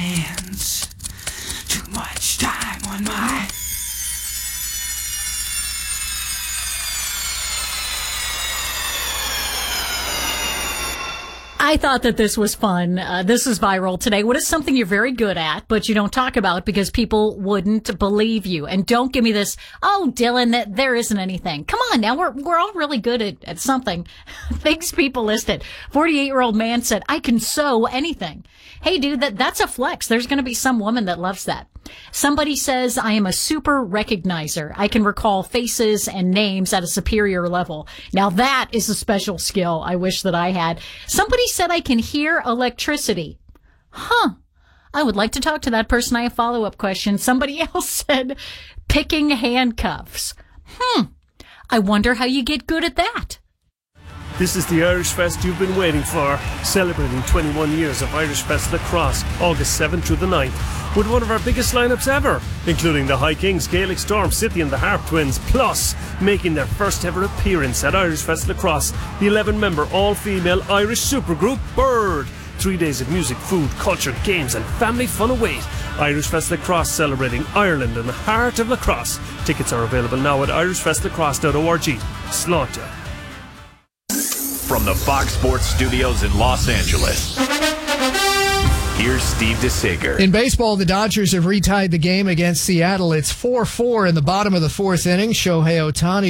hands. Too much time on my... I thought that this was fun. This is viral today. What is something you're very good at, but you don't talk about because people wouldn't believe you? And don't give me this, oh, Dylan, that there isn't anything. Come on now. We're all really good at something. Things people listed. 48-year-old man said, I can sew anything. Hey, dude, that's a flex. There's going to be some woman that loves that. Somebody says, I am a super recognizer. I can recall faces and names at a superior level. Now that is a special skill I wish that I had. Somebody said I can hear electricity. Huh. I would like to talk to that person. I have follow-up questions. Somebody else said picking handcuffs. I wonder how you get good at that. This is the Irish Fest you've been waiting for, celebrating 21 years of Irish Fest Lacrosse, August 7th through the 9th, with one of our biggest lineups ever, including the High Kings, Gaelic Storm, City and the Harp Twins, plus making their first ever appearance at Irish Fest Lacrosse, the 11-member all-female Irish supergroup Bird. 3 days of music, food, culture, games and family fun await. Irish Fest Lacrosse, celebrating Ireland in the heart of lacrosse. Tickets are available now at irishfestlacrosse.org. Slaughter. From the Fox Sports Studios in Los Angeles, here's Steve DeSager. In baseball, the Dodgers have retied the game against Seattle. It's 4-4 in the bottom of the fourth inning. Shohei Ohtani